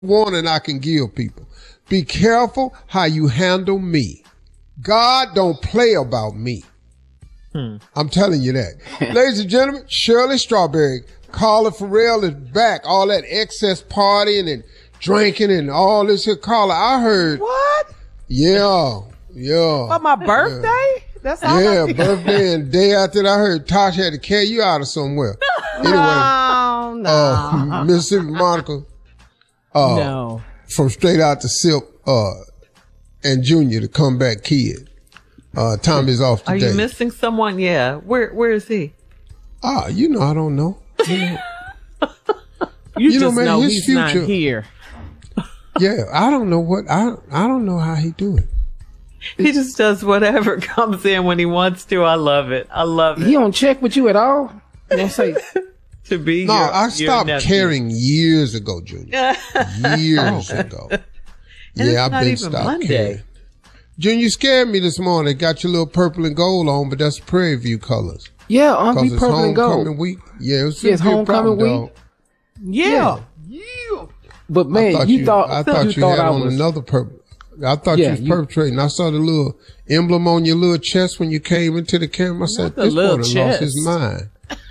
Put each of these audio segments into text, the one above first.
warning I can give people. Be careful how you handle me. God don't play about me. I'm telling you that. Ladies and gentlemen, Shirley Strawberry, Carla Farrell is back. All that excess partying and drinking and all this here. Carla, I heard. What? Yeah. For my birthday? Yeah. That's all. Yeah, birthday and day after that, I heard Tosh had to carry you out of somewhere. Anyway, No. Mississippi Monica, No. from Straight Out to Silk, and Junior, the comeback kid. Tommy's off Are today. you missing someone? Yeah. Where is he? I don't know. You just man, know his he's future. not here. Yeah, I don't know I don't know how he do it. He just does whatever comes in when he wants to. I love it. He don't check with you at all? You don't say, To be No, your, I stopped your nephew. caring years ago, Junior. Years ago. And it's I've not been even stopped Monday. caring. Junior, you scared me this morning. Got your little purple and gold on, but that's Prairie View colors. yeah, we Because it's purple and gold. homecoming week. Yeah, it's Yes, homecoming week. dog. Yeah. But man, I you thought had I on was another purple. I thought Yeah, you was perpetrating. I saw the little emblem on your little chest when you came into the camera. I said, the this boy little done lost his chest. mind.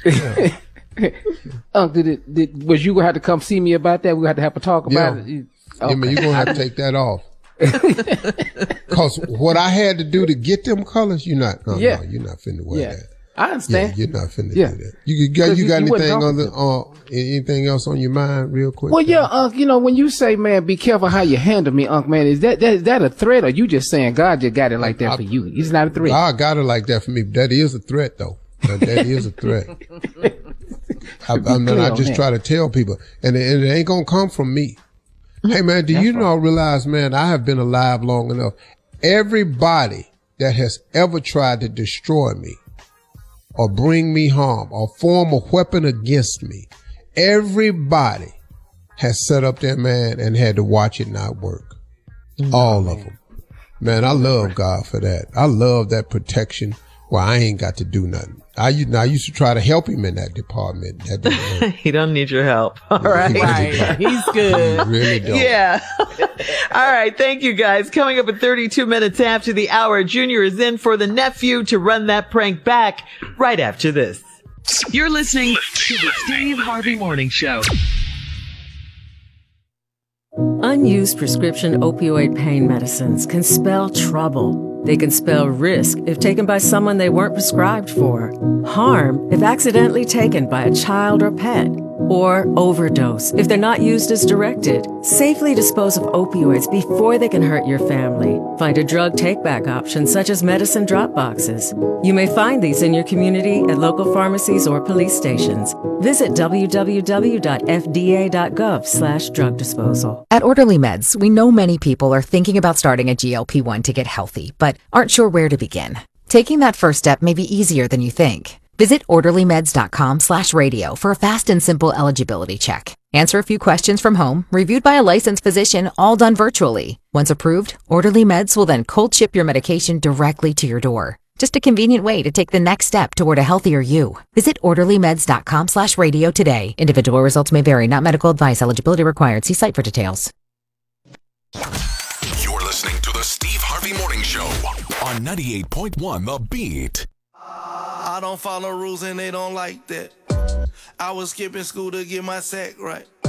was you gonna have to come see me about that? We had to have a talk about Yeah. it. Yeah, man, you're going to have to take that off. Because what I had to do to get them colors, you're not finna wear Yeah. that. I Yeah, understand. you're not finna Yeah. do that. You got 'Cause you anything wasn't anything else on your mind real quick? Well, yeah, Unc, when you say, man, be careful how you handle me, Unc, man, is that a threat, or you just saying God just got it like that for you? It's not a threat. God got it like that for me. But that is a threat, though. That is a threat. I just try to tell people, and it ain't gonna come from me. Hey, man, do you not realize, man, I have been alive long enough. Everybody that has ever tried to destroy me or bring me harm or form a weapon against me, everybody has set up their man and had to watch it not work. All of them. Man, I love God for that. I love that protection where I ain't got to do nothing. I used to try to help him in that department. That didn't work. He don't need your help. All right. Right. He's good. He really don't. Yeah. All right. Thank you, guys. Coming up at 32 minutes after the hour, Junior is in for the nephew to run that prank back right after this. You're listening to the Steve Harvey Morning Show. Unused prescription opioid pain medicines can spell trouble. They can spell risk if taken by someone they weren't prescribed for, harm if accidentally taken by a child or pet, or overdose if they're not used as directed. Safely dispose of opioids before they can hurt your family. Find a drug take-back option such as medicine drop boxes. You may find these in your community at local pharmacies or police stations. Visit www.fda.gov/drug disposal. At Orderly Meds, we know many people are thinking about starting a GLP-1 to get healthy, but aren't sure where to begin. Taking that first step may be easier than you think. Visit orderlymeds.com/radio for a fast and simple eligibility check. Answer a few questions from home, reviewed by a licensed physician, all done virtually. Once approved, Orderly Meds will then cold ship your medication directly to your door. Just a convenient way to take the next step toward a healthier you. Visit orderlymeds.com/radio today. Individual results may vary, not medical advice. Eligibility required. See site for details. You're listening to the Steve Harvey Morning Show on 98.1 The Beat. I don't follow rules and they don't like that. I was skipping school to get my sack right.